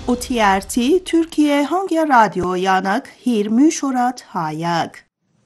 OTRT Türkiye Hangi Rádiójának hírműsorát hallják.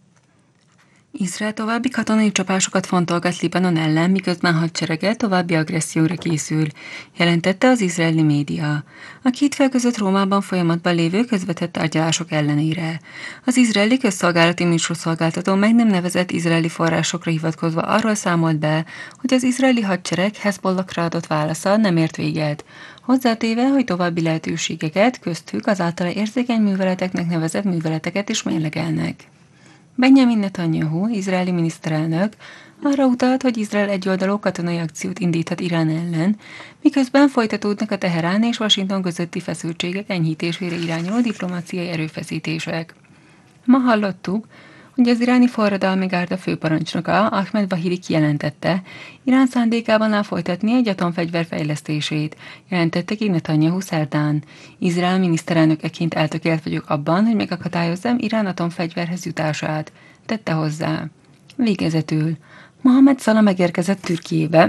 Izrael további katonai csapásokat fontolgat Libanon ellen, miközben hadserege további agresszióra készül, jelentette az izraeli média. A két fél között Rómában folyamatban lévő közvetett tárgyalások ellenére. Az izraeli közszolgálati műsorszolgáltató meg nem nevezett izraeli forrásokra hivatkozva arról számolt be, hogy az izraeli hadsereg Hezbollahra adott válasza nem ért véget. Hozzátéve, hogy további lehetőségeket, köztük az általa érzékeny műveleteknek nevezett műveleteket is mérlegelnek. Benjamin Netanyahu, izraeli miniszterelnök arra utalt, hogy Izrael egyoldalú katonai akciót indíthat Irán ellen, miközben folytatódnak a Teherán és Washington közötti feszültségek enyhítésére irányuló diplomáciai erőfeszítések. Ma hallottuk, hogy az iráni forradalmi gárda főparancsnoka Ahmed Vahidi kijelentette, Irán szándékában áll folytatni egy atomfegyver fejlesztését, jelentette ki Netanyahu szerdán. Izrael miniszterelnökeként eltökélt vagyok abban, hogy megakadályozzam Irán atomfegyverhez jutását, tette hozzá. Végezetül Mohamed Salah megérkezett Türkiébe,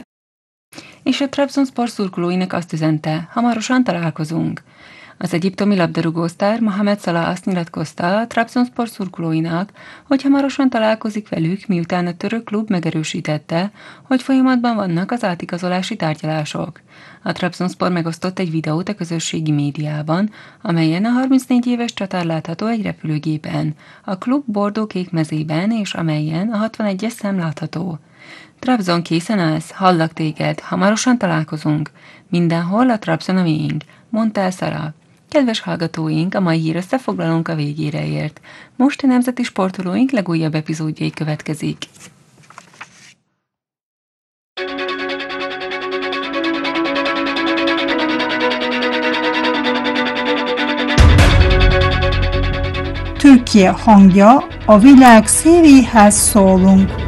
és a Trabzonspor szurkolóinak azt üzente, hamarosan találkozunk. Az egyiptomi labdarúgósztár Mohamed Salah azt nyilatkozta a Trabzonspor szurkolóinak, hogy hamarosan találkozik velük, miután a török klub megerősítette, hogy folyamatban vannak az átigazolási tárgyalások. A Trabzonspor megosztott egy videót a közösségi médiában, amelyen a 34 éves csatár látható egy repülőgépen, a klub bordó-kék mezében, és amelyen a 61-es szám látható. Trabzon készen állsz, hallak téged, hamarosan találkozunk. Mindenhol a Trabzon a miénk, mondta el Salah. Kedves hallgatóink, a mai hír összefoglalónk a végére ért. Most a nemzeti sportolóink legújabb epizódjai következik. Türkiye hangja, a világ szívéhez szólunk.